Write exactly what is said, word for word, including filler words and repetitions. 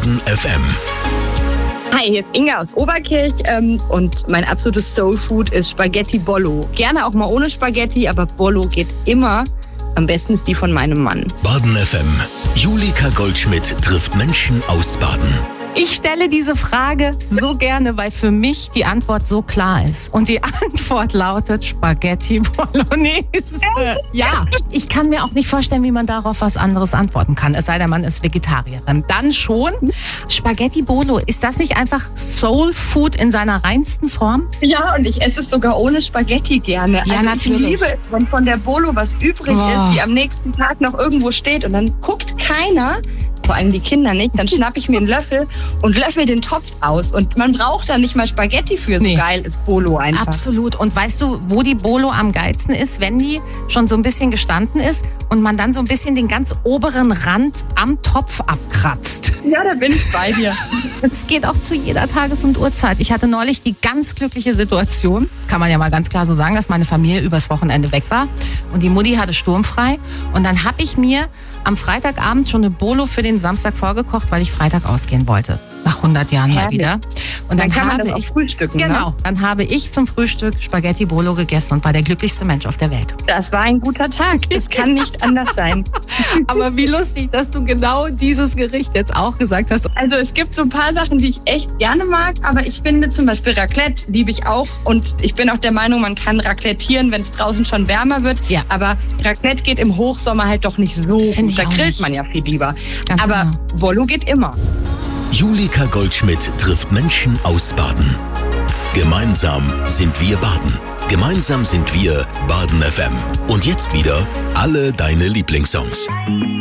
Baden F M. Hi, hier ist Inga aus Oberkirch ähm, und mein absolutes Soulfood ist Spaghetti Bollo. Gerne auch mal ohne Spaghetti, aber Bollo geht immer. Am besten ist die von meinem Mann. Baden F M. Julika Goldschmidt trifft Menschen aus Baden. Ich stelle diese Frage so gerne, weil für mich die Antwort so klar ist. Und die Antwort lautet Spaghetti Bolognese. Ja, ich kann mir auch nicht vorstellen, wie man darauf was anderes antworten kann. Es sei denn, man ist Vegetarierin. Dann schon. Spaghetti Bolo, ist das nicht einfach Soul Food in seiner reinsten Form? Ja, und ich esse es sogar ohne Spaghetti gerne. Ja, also natürlich. Ich liebe es, wenn von der Bolo was übrig Oh. ist, die am nächsten Tag noch irgendwo steht und dann guckt keiner, vor allem die Kinder nicht, dann schnappe ich mir einen Löffel und löffel den Topf aus. Und man braucht da nicht mal Spaghetti für, so Nee. geil ist Bolo einfach. Absolut. Und weißt du, wo die Bolo am geilsten ist? Wenn die schon so ein bisschen gestanden ist und man dann so ein bisschen den ganz oberen Rand am Topf abkratzt. Ja, da bin ich bei dir. Es geht auch zu jeder Tages- und Uhrzeit. Ich hatte neulich die ganz glückliche Situation, kann man ja mal ganz klar so sagen, dass meine Familie übers Wochenende weg war und die Mutti hatte sturmfrei. Und dann habe ich mir am Freitagabend schon eine Bolo für den Samstag vorgekocht, weil ich Freitag ausgehen wollte. Nach hundert Jahren mal Herrlich. wieder. Und Dann dann, kann man habe das auch ich frühstücken. Genau, Ne? dann habe ich zum Frühstück Spaghetti Bolo gegessen und war der glücklichste Mensch auf der Welt. Das war ein guter Tag. Das kann nicht anders sein. Aber wie lustig, dass du genau dieses Gericht jetzt auch gesagt hast. Also es gibt so ein paar Sachen, die ich echt gerne mag, aber ich finde zum Beispiel Raclette liebe ich auch und ich bin auch der Meinung, man kann raclettieren, wenn es draußen schon wärmer wird. Ja. Aber Raclette geht im Hochsommer halt doch nicht so Finde ich gut. Da auch grillt nicht. man ja viel lieber. Ganz aber genau. Bollo geht immer. Julika Goldschmidt trifft Menschen aus Baden. Gemeinsam sind wir Baden. Gemeinsam sind wir Baden F M. Und jetzt wieder alle deine Lieblingssongs.